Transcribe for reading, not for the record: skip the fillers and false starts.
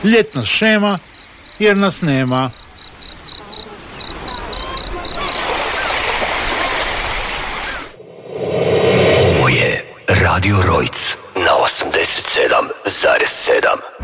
Ljetna šema jer nas nema. Ovo je Radio Rojc na 87,7.